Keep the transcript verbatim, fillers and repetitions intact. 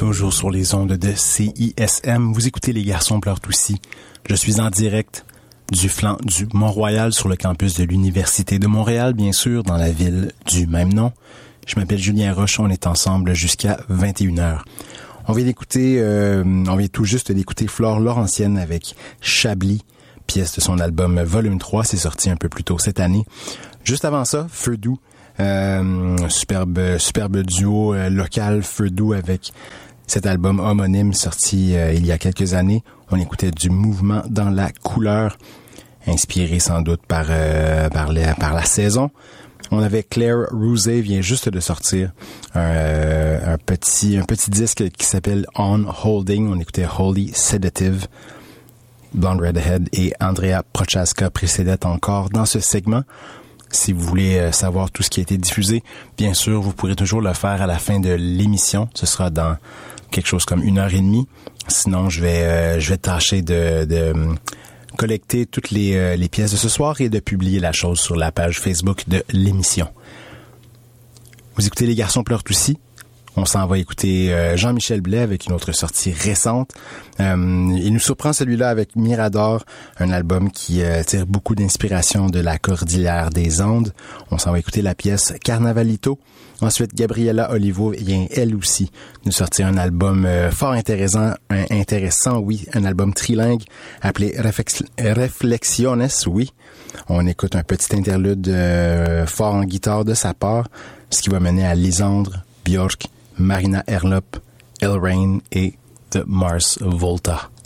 Toujours sur les ondes de C I S M, vous écoutez Les Garçons pleurent aussi. Je suis en direct du flanc du Mont-Royal sur le campus de l'Université de Montréal, bien sûr, dans la ville du même nom. Je m'appelle Julien Roche, on est ensemble jusqu'à vingt et une heures. On vient d'écouter, euh, on vient tout juste d'écouter Flore Laurentienne avec Chablis, pièce de son album Volume trois, c'est sorti un peu plus tôt cette année. Juste avant ça, Feu Doux, euh, superbe, superbe duo euh, local Feu Doux avec cet album homonyme sorti euh, il y a quelques années. On écoutait du mouvement dans la couleur, inspiré sans doute par, euh, par, les, par la saison. On avait Claire Rousey, vient juste de sortir un, euh, un petit un petit disque qui s'appelle On Holding. On écoutait Holy Sedative. Blonde Redhead et Andrea Prochaska précédaient encore dans ce segment. Si vous voulez savoir tout ce qui a été diffusé, bien sûr, vous pourrez toujours le faire à la fin de l'émission. Ce sera dans quelque chose comme une heure et demie. Sinon, je vais euh, je vais tâcher de, de collecter toutes les, euh, les pièces de ce soir et de publier la chose sur la page Facebook de l'émission. Vous écoutez Les Garçons pleurent aussi. On s'en va écouter euh, Jean-Michel Blais avec une autre sortie récente. Euh, il nous surprend celui-là avec Mirador, un album qui euh, tire beaucoup d'inspiration de la Cordillère des Andes. On s'en va écouter la pièce Carnavalito. Ensuite, Gabriela Olivo vient elle aussi nous sortir un album euh, fort intéressant, un, intéressant, oui, un album trilingue appelé Reflex- Reflexiones, oui. On écoute un petit interlude euh, fort en guitare de sa part, ce qui va mener à Lisandre, Björk, Marina Herlop, El Rain et The Mars Volta.